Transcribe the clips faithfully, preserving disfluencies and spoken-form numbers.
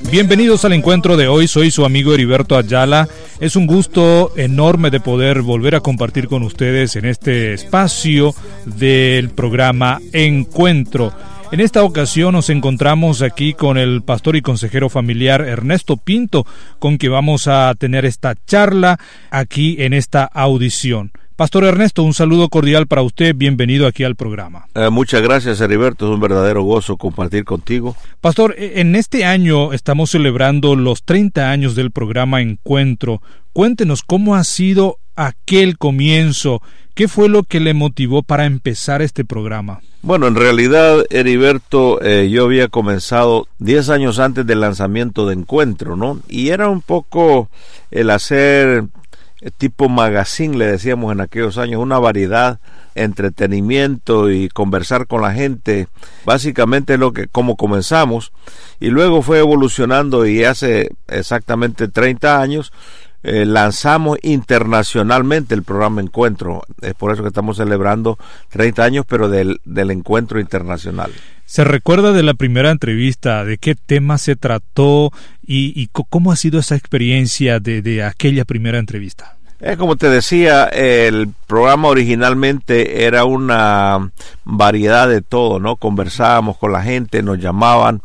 Bienvenidos al encuentro de hoy, soy su amigo Heriberto Ayala. Es un gusto enorme de poder volver a compartir con ustedes en este espacio del programa Encuentro. En esta ocasión nos encontramos aquí con el pastor y consejero familiar Ernesto Pinto, con quien vamos a tener esta charla aquí en esta audición. Pastor Ernesto, un saludo cordial para usted, bienvenido aquí al programa. Eh, muchas gracias, Heriberto, es un verdadero gozo compartir contigo. Pastor, en este año estamos celebrando los treinta años del programa Encuentro. Cuéntenos cómo ha sido aquel comienzo, qué fue lo que le motivó para empezar este programa. Bueno, en realidad, Heriberto, eh, yo había comenzado diez años antes del lanzamiento de Encuentro, ¿no? Y era un poco el hacer tipo magazine, le decíamos en aquellos años, una variedad, entretenimiento y conversar con la gente, básicamente lo que como comenzamos, y luego fue evolucionando y hace exactamente treinta años eh, lanzamos internacionalmente el programa Encuentro. Es por eso que estamos celebrando treinta años, pero del, del Encuentro Internacional. ¿Se recuerda de la primera entrevista? ¿De qué tema se trató? ¿Y, y cómo ha sido esa experiencia de, de aquella primera entrevista? Eh, como te decía, el programa originalmente era una variedad de todo, ¿no? Conversábamos con la gente, nos llamaban.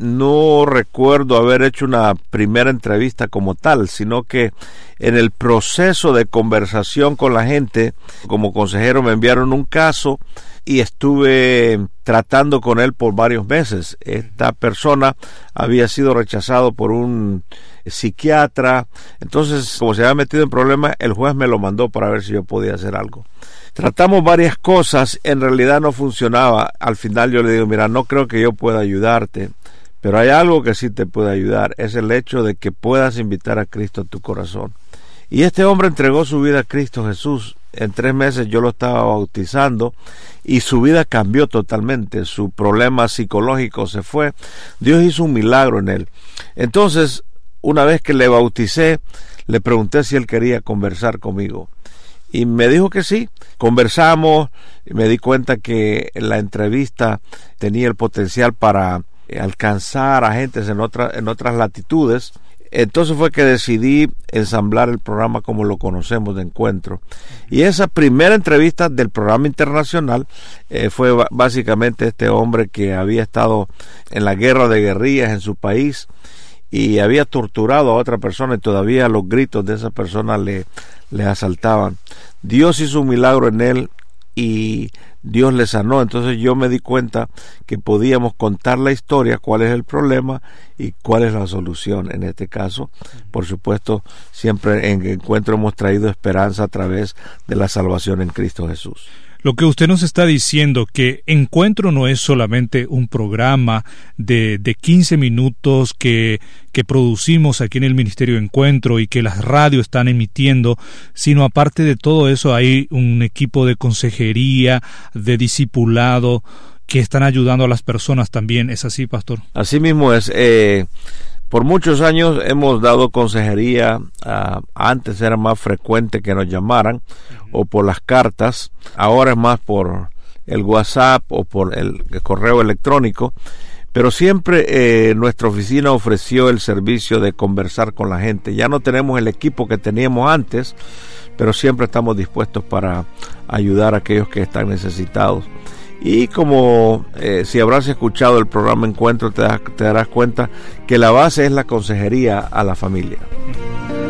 No recuerdo haber hecho una primera entrevista como tal, sino que en el proceso de conversación con la gente, como consejero me enviaron un caso y estuve tratando con él por varios meses. Esta persona había sido rechazado por un psiquiatra, entonces como se había metido en problemas, el juez me lo mandó para ver si yo podía hacer algo. Tratamos varias cosas, en realidad no funcionaba. Al final yo le digo, mira, no creo que yo pueda ayudarte, pero hay algo que sí te puede ayudar, es el hecho de que puedas invitar a Cristo a tu corazón. Y este hombre entregó su vida a Cristo Jesús. En tres meses yo lo estaba bautizando y su vida cambió totalmente. Su problema psicológico se fue. Dios hizo un milagro en él. Entonces, una vez que le bauticé, le pregunté si él quería conversar conmigo. Y me dijo que sí. Conversamos y me di cuenta que la entrevista tenía el potencial para alcanzar a gentes en, otra, en otras latitudes. Entonces fue que decidí ensamblar el programa como lo conocemos de Encuentro. Y esa primera entrevista del programa internacional eh, fue b- básicamente este hombre que había estado en la guerra de guerrillas en su país y había torturado a otra persona y todavía los gritos de esa persona le, le asaltaban. Dios hizo un milagro en él y Dios le sanó. Entonces yo me di cuenta que podíamos contar la historia, cuál es el problema y cuál es la solución. En este caso, por supuesto, siempre en Encuentro hemos traído esperanza a través de la salvación en Cristo Jesús. Lo que usted nos está diciendo, que Encuentro no es solamente un programa de, de quince minutos que, que producimos aquí en el Ministerio Encuentro y que las radios están emitiendo, sino aparte de todo eso hay un equipo de consejería, de discipulado, que están ayudando a las personas también. ¿Es así, pastor? Así mismo es. Eh, por muchos años hemos dado consejería. Uh, antes era más frecuente que nos llamaran o por las cartas. Ahora es más por el WhatsApp o por el, el correo electrónico. Pero siempre eh, nuestra oficina ofreció el servicio de conversar con la gente. Ya no tenemos el equipo que teníamos antes, pero siempre estamos dispuestos para ayudar a aquellos que están necesitados. Y como eh, si habrás escuchado el programa Encuentro, te, das, te darás cuenta que la base es la consejería a la familia.